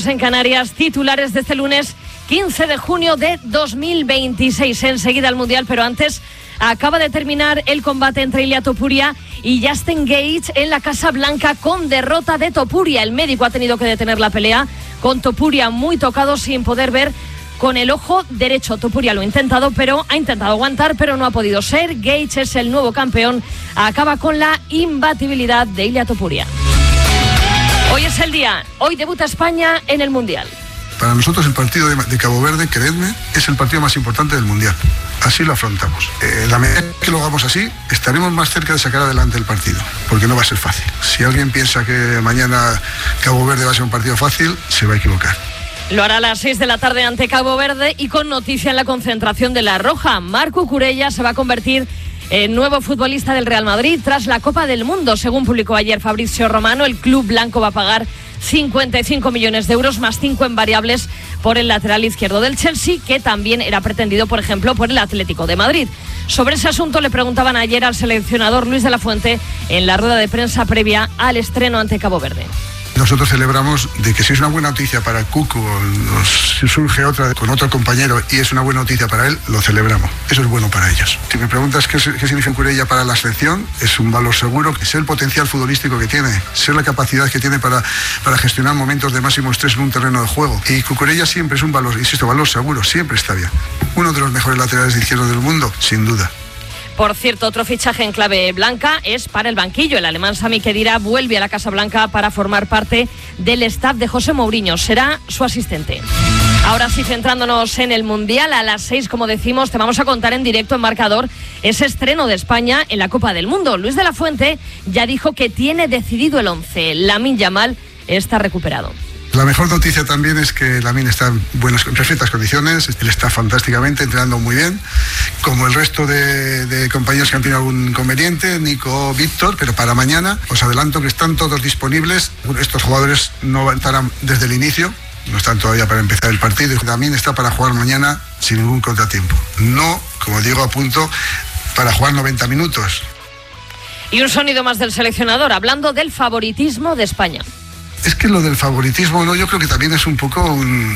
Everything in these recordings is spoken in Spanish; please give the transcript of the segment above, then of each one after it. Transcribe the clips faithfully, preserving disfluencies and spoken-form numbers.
En Canarias, titulares de este lunes quince de junio de dos mil veintiséis. Enseguida el Mundial, pero antes acaba de terminar el combate entre Ilia Topuria y Justin Gaethje en la Casa Blanca con derrota de Topuria. El médico ha tenido que detener la pelea con Topuria muy tocado, sin poder ver con el ojo derecho. Topuria lo ha intentado, pero ha intentado aguantar, pero no ha podido ser. Gaethje es el nuevo campeón. Acaba con la imbatibilidad de Ilia Topuria. Hoy es el día, hoy debuta España en el Mundial. Para nosotros el partido de, de Cabo Verde, creedme, es el partido más importante del Mundial. Así lo afrontamos. Eh, la medida que lo hagamos así, estaremos más cerca de sacar adelante el partido, porque no va a ser fácil. Si alguien piensa que mañana Cabo Verde va a ser un partido fácil, se va a equivocar. Lo hará a las seis de la tarde ante Cabo Verde y con noticia en la concentración de La Roja. Marc Cucurella se va a convertir el nuevo futbolista del Real Madrid tras la Copa del Mundo. Según publicó ayer Fabrizio Romano, el club blanco va a pagar cincuenta y cinco millones de euros más cinco en variables por el lateral izquierdo del Chelsea, que también era pretendido, por ejemplo, por el Atlético de Madrid. Sobre ese asunto le preguntaban ayer al seleccionador Luis de la Fuente en la rueda de prensa previa al estreno ante Cabo Verde. Nosotros celebramos de que si es una buena noticia para Cucu, si surge otra con otro compañero y es una buena noticia para él, lo celebramos. Eso es bueno para ellos. Si me preguntas qué, qué significa Cucurella para la selección, es un valor seguro, que es el potencial futbolístico que tiene, ser la capacidad que tiene para, para gestionar momentos de máximo estrés en un terreno de juego. Y Cucurella siempre es un valor, insisto, valor seguro, siempre está bien. Uno de los mejores laterales de izquierda del mundo, sin duda. Por cierto, otro fichaje en clave blanca es para el banquillo. El alemán Sami Khedira vuelve a la Casa Blanca para formar parte del staff de José Mourinho. Será su asistente. Ahora sí, centrándonos en el Mundial, a las seis, como decimos, te vamos a contar en directo en Marcador ese estreno de España en la Copa del Mundo. Luis de la Fuente ya dijo que tiene decidido el once. Lamine Yamal está recuperado. La mejor noticia también es que Lamine está en buenas, en perfectas condiciones, él está fantásticamente, entrenando muy bien, como el resto de, de compañeros que han tenido algún inconveniente, Nico, Víctor, pero para mañana os adelanto que están todos disponibles. Estos jugadores no estarán desde el inicio, no están todavía para empezar el partido, y también está para jugar mañana sin ningún contratiempo. No, como digo, a punto para jugar noventa minutos. Y un sonido más del seleccionador, hablando del favoritismo de España. Es que lo del favoritismo, no, yo creo que también es un poco un,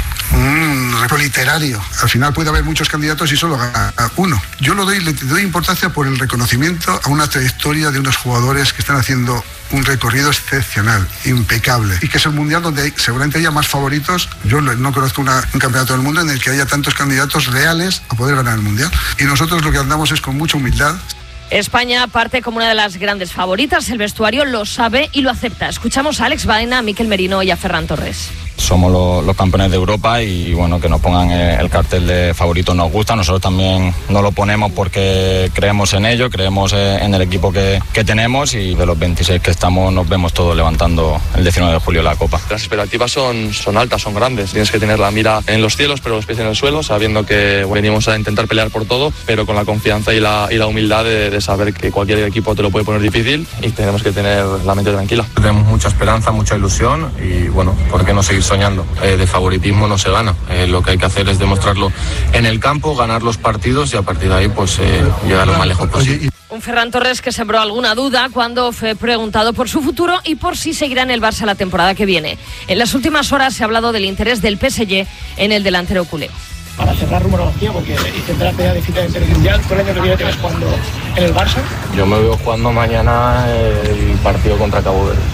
un reto literario. Al final puede haber muchos candidatos y solo gana uno. Yo lo doy, le doy importancia por el reconocimiento a una trayectoria de unos jugadores que están haciendo un recorrido excepcional, impecable, y que es el Mundial donde hay, seguramente haya más favoritos. Yo no conozco una, un campeonato del mundo en el que haya tantos candidatos reales a poder ganar el Mundial. Y nosotros lo que andamos es con mucha humildad. España parte como una de las grandes favoritas, el vestuario lo sabe y lo acepta. Escuchamos a Alex Baena, a Mikel Merino y a Ferran Torres. Somos los, los campeones de Europa y bueno, que nos pongan el cartel de favorito nos gusta. Nosotros también nos lo ponemos porque creemos en ello, creemos en el equipo que, que tenemos, y de los veintiséis que estamos nos vemos todos levantando el diecinueve de julio la Copa. Las expectativas son, son altas, son grandes. Tienes que tener la mira en los cielos pero los pies en el suelo, sabiendo que venimos a intentar pelear por todo, pero con la confianza y la, y la humildad de, de saber que cualquier equipo te lo puede poner difícil y tenemos que tener la mente tranquila. Tenemos mucha esperanza, mucha ilusión y bueno, ¿por qué no seguir soñando? Eh, de favoritismo no se gana. Eh, lo que hay que hacer es demostrarlo en el campo, ganar los partidos y a partir de ahí pues eh, llegar lo más lejos posible. Un Ferran Torres que sembró alguna duda cuando fue preguntado por su futuro y por si seguirá en el Barça la temporada que viene. En las últimas horas se ha hablado del interés del P S G en el delantero culé. Para cerrar rumorología, porque centrarte ya definitivamente en el Mundial, ¿tú el año que viene te ves jugando en el Barça? Yo me veo jugando mañana el partido contra Cabo Verde.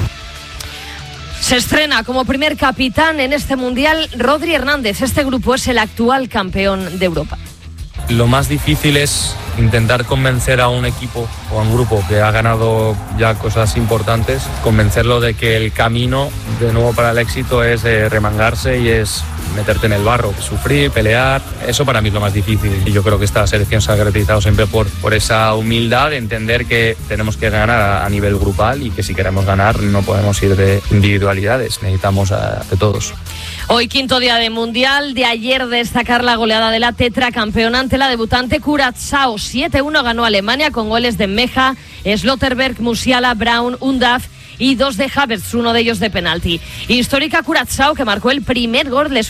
Se estrena como primer capitán en este Mundial Rodri Hernández. Este grupo es el actual campeón de Europa. Lo más difícil es intentar convencer a un equipo o a un grupo que ha ganado ya cosas importantes, convencerlo de que el camino de nuevo para el éxito es eh, remangarse y es meterte en el barro, sufrir, pelear. Eso para mí es lo más difícil. Y yo creo que esta selección se ha caracterizado siempre por, por esa humildad de entender que tenemos que ganar a, a nivel grupal y que si queremos ganar no podemos ir de individualidades, necesitamos a, de todos. Hoy quinto día de Mundial, de ayer destacar la goleada de la tetracampeona ante la debutante Curazao. siete uno ganó Alemania con goles de Meja, Slotterberg, Musiala, Braun, Undav y dos de Havertz, uno de ellos de penalti. Histórica Curazao que marcó el primer gol de